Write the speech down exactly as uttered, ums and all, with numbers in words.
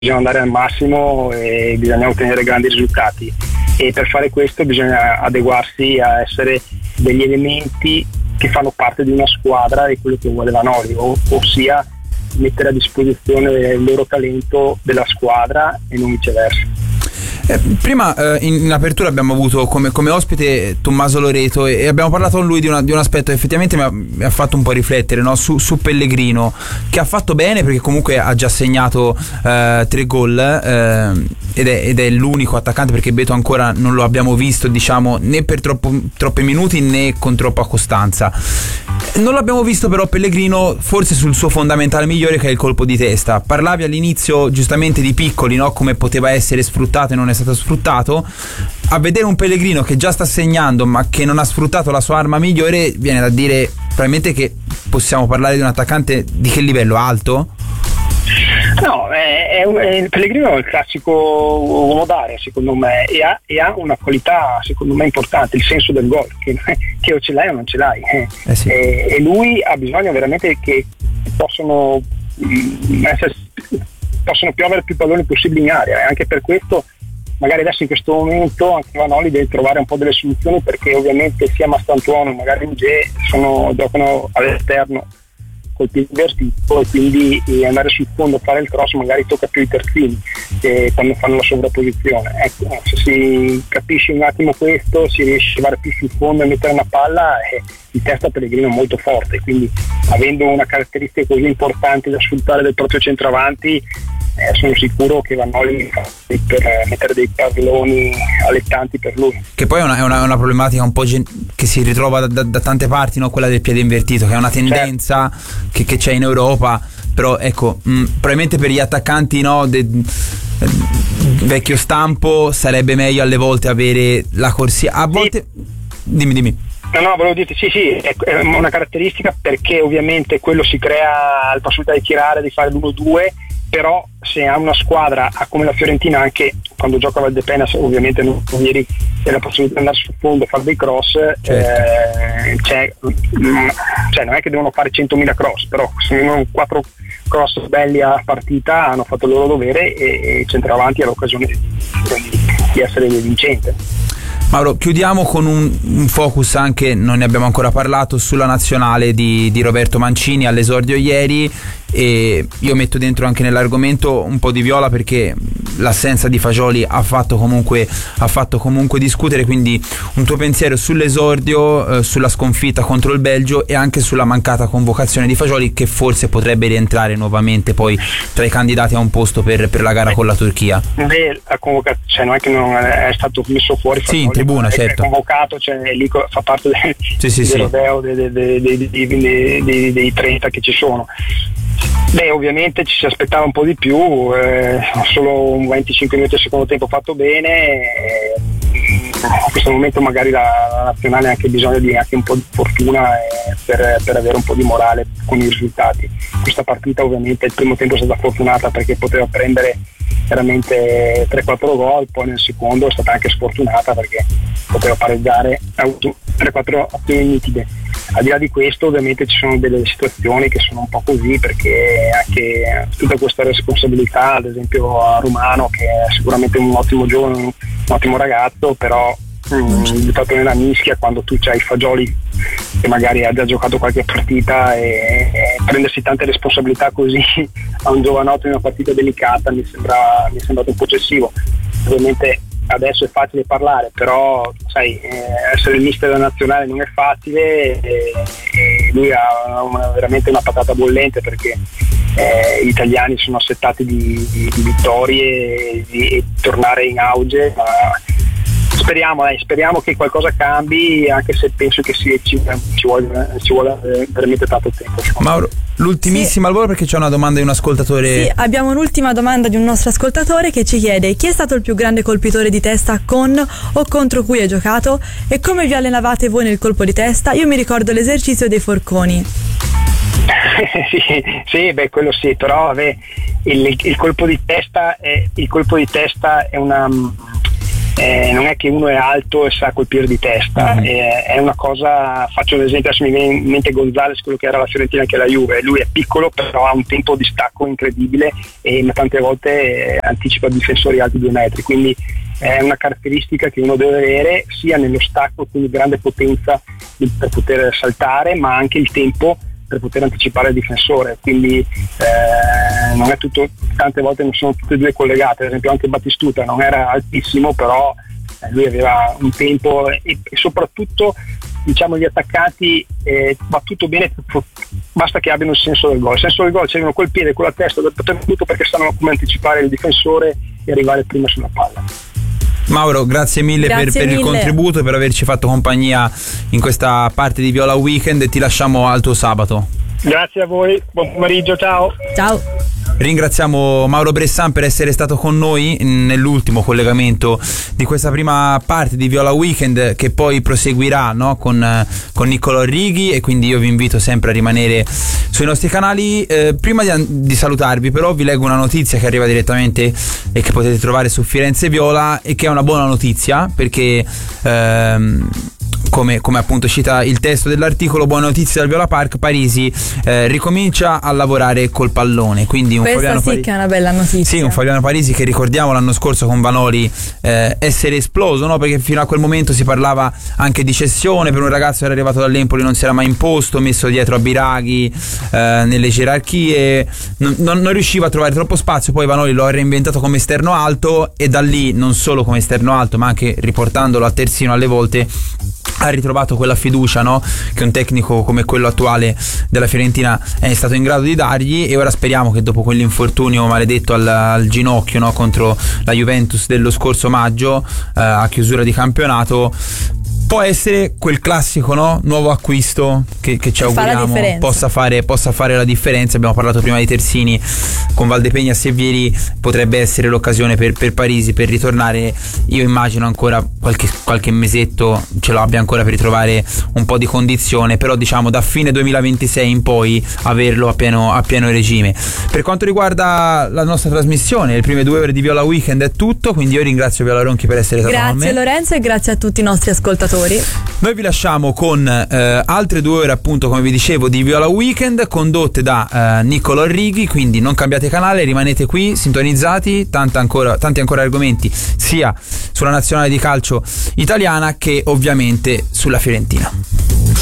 bisogna andare al massimo e bisogna ottenere grandi risultati, e per fare questo bisogna adeguarsi a essere degli elementi che fanno parte di una squadra, e quello che vuole Vanoli, ossia mettere a disposizione il loro talento della squadra e non viceversa. Eh, prima eh, in, in apertura abbiamo avuto come, come ospite Tommaso Loreto, e, e abbiamo parlato con lui di, una, di un aspetto che effettivamente mi ha, mi ha fatto un po' riflettere, no? su, su Pellegrino, che ha fatto bene perché comunque ha già segnato eh, tre gol eh, ed, è, ed è l'unico attaccante, perché Beto ancora non lo abbiamo visto, diciamo, né per troppo, troppi minuti né con troppa costanza. Non l'abbiamo visto però Pellegrino forse sul suo fondamentale migliore, che è il colpo di testa. Parlavi all'inizio giustamente di Piccoli, no? Come poteva essere sfruttato e non è stato sfruttato. A vedere un Pellegrino che già sta segnando ma che non ha sfruttato la sua arma migliore, viene da dire probabilmente che possiamo parlare di un attaccante di che livello? Alto? No, è, è, è, il Pellegrino è il classico uomo d'area secondo me, e ha, e ha una qualità secondo me importante, il senso del gol, che, che o ce l'hai o non ce l'hai, eh. Eh sì. e, e lui ha bisogno veramente che possono mh, essere, possono piovere più palloni possibili in area, e anche per questo magari adesso in questo momento anche Vanoli deve trovare un po' delle soluzioni, perché ovviamente sia Mastantuono magari Uge sono, giocano all'esterno col piede invertito, e quindi andare sul fondo a fare il cross magari tocca più i terzini eh, quando fanno la sovrapposizione. Ecco, se si capisce un attimo questo, si riesce a andare più sul fondo e mettere una palla, eh, di testa Pellegrino è molto forte, quindi avendo una caratteristica così importante da sfruttare del proprio centravanti, Eh, sono sicuro che Vanoli fa per mettere dei palloni allettanti per lui. Che poi è una, è una, una problematica un po' gen- che si ritrova da, da, da tante parti, no? Quella del piede invertito, che è una tendenza certo. che, che c'è in Europa, però ecco, mh, probabilmente per gli attaccanti, no, de, de, vecchio stampo sarebbe meglio alle volte avere la corsia. A volte sì. dimmi dimmi No, no, volevo dirti, sì, sì, è una caratteristica, perché ovviamente quello si crea la possibilità di tirare, di fare l'uno due, però se ha una squadra come la Fiorentina, anche quando gioca a Valdepenas, ovviamente non ieri, c'è la possibilità di andare sul fondo, fare dei cross, certo. eh, c'è, cioè non è che devono fare centomila cross, però se hanno quattro cross belli a partita hanno fatto il loro dovere, e, e il centravanti ha l'occasione di, di, di essere vincente. Mauro, chiudiamo con un, un focus, anche non ne abbiamo ancora parlato, sulla nazionale di, di Roberto Mancini all'esordio ieri, e io metto dentro anche nell'argomento un po' di Viola, perché l'assenza di Fagioli ha fatto comunque, ha fatto comunque discutere, quindi un tuo pensiero sull'esordio, eh, sulla sconfitta contro il Belgio e anche sulla mancata convocazione di Fagioli, che forse potrebbe rientrare nuovamente poi tra i candidati a un posto per, per la gara con la Turchia. Beh, la convocazione, cioè non è che non è stato messo fuori Fagioli, sì, in tribuna, è, certo. È convocato, cioè lì fa parte del, sì, sì, del sì. rodeo dei, dei, dei, dei, dei, dei, dei trenta che ci sono. Beh, ovviamente ci si aspettava un po' di più, eh, solo un venticinque minuti al secondo tempo fatto bene, eh, in questo momento magari la, la nazionale ha anche bisogno di anche un po' di fortuna eh, per, per avere un po' di morale con i risultati. Questa partita ovviamente il primo tempo è stata fortunata, perché poteva prendere veramente tre quattro gol, poi nel secondo è stata anche sfortunata perché poteva pareggiare, ha avuto tre quattro azioni nitide. Al di là di questo ovviamente ci sono delle situazioni che sono un po' così, perché anche tutta questa responsabilità, ad esempio a Romano, che è sicuramente un ottimo giovane, un ottimo ragazzo, però buttato nella mischia quando tu c'hai Fagioli che magari ha già giocato qualche partita, e, e prendersi tante responsabilità così a un giovanotto in una partita delicata mi sembra mi è sembrato un po' eccessivo. Ovviamente adesso è facile parlare, però sai, eh, essere il mister della nazionale non è facile, e, e lui ha una, veramente una patata bollente, perché eh, gli italiani sono assettati di, di, di vittorie e di, di tornare in auge, ma speriamo, dai, speriamo che qualcosa cambi, anche se penso che si, ci, ci, vuole, ci vuole veramente tanto tempo. Mauro, l'ultimissima sì. al volo, perché c'è una domanda di un ascoltatore. Sì, abbiamo un'ultima domanda di un nostro ascoltatore che ci chiede: chi è stato il più grande colpitore di testa con o contro cui hai giocato, e come vi allenavate voi nel colpo di testa? Io mi ricordo l'esercizio dei forconi. sì, sì, beh, quello sì, però vabbè, il, il colpo di testa è il colpo di testa è una eh, non è che uno è alto e sa colpire di testa, mm. eh, è una cosa, faccio un esempio, adesso mi viene in mente Gonzalez, quello che era la Fiorentina che la Juve, lui è piccolo però ha un tempo di stacco incredibile e tante volte eh, anticipa difensori alti due metri, quindi è una caratteristica che uno deve avere sia nello stacco, quindi grande potenza per poter saltare, ma anche il tempo per poter anticipare il difensore, quindi eh, non è tutto, tante volte non sono tutte e due collegate. Ad esempio anche Battistuta non era altissimo, però eh, lui aveva un tempo e, e soprattutto diciamo gli attaccanti eh, va tutto bene, basta che abbiano il senso del gol. Il senso del gol, c'è uno col piede, con la testa, tutto perché sanno come anticipare il difensore e arrivare prima sulla palla. Mauro, grazie mille, grazie per, per mille. il contributo e per averci fatto compagnia in questa parte di Viola Weekend, e ti lasciamo al tuo sabato. Grazie a voi, buon pomeriggio, ciao. Ciao. Ringraziamo Mauro Bressan per essere stato con noi nell'ultimo collegamento di questa prima parte di Viola Weekend, che poi proseguirà, no, con, con Niccolò Righi, e quindi io vi invito sempre a rimanere sui nostri canali. Eh, prima di, di salutarvi però vi leggo una notizia che arriva direttamente e che potete trovare su Firenze Viola, e che è una buona notizia perché ehm, Come, come appunto cita il testo dell'articolo, buona notizia dal Viola Park, Parisi eh, ricomincia a lavorare col pallone, quindi un questa Fabiano sì Parisi, che è una bella notizia. sì, un Fabiano Parisi che ricordiamo l'anno scorso con Vanoli eh, essere esploso, no? Perché fino a quel momento si parlava anche di cessione per un ragazzo che era arrivato dall'Empoli, non si era mai imposto, messo dietro a Biraghi eh, nelle gerarchie, non, non, non riusciva a trovare troppo spazio. Poi Vanoli lo ha reinventato come esterno alto, e da lì non solo come esterno alto ma anche riportandolo a terzino alle volte ha ritrovato quella fiducia, no? Che un tecnico come quello attuale della Fiorentina è stato in grado di dargli, e ora speriamo che dopo quell'infortunio maledetto al, al ginocchio, no? Contro la Juventus dello scorso maggio eh, a chiusura di campionato, può essere quel classico, no? Nuovo acquisto che, che ci auguriamo possa fare, possa fare la differenza. Abbiamo parlato prima di Terzini, con Valdepegna, Severi potrebbe essere l'occasione per, per Parisi per ritornare. Io immagino ancora qualche, qualche mesetto ce lo abbia ancora per ritrovare un po' di condizione, però diciamo da fine duemilaventisei in poi averlo a pieno, a pieno regime. Per quanto riguarda la nostra trasmissione, le prime due ore di Viola Weekend è tutto, quindi io ringrazio Viola Ronchi per essere stata con me. Grazie Lorenzo, e grazie a tutti i nostri ascoltatori. Noi vi lasciamo con eh, altre due ore, appunto, come vi dicevo, di Viola Weekend, condotte da eh, Niccolò Righi, quindi non cambiate canale, rimanete qui sintonizzati, tanta ancora, tanti ancora argomenti sia sulla nazionale di calcio italiana che ovviamente sulla Fiorentina.